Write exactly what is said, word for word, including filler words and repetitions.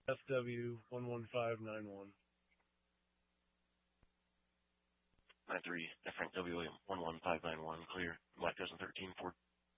F W one one five nine one. nine three, Frank W. one one five nine one, clear. Black Desert thirteen, Ford.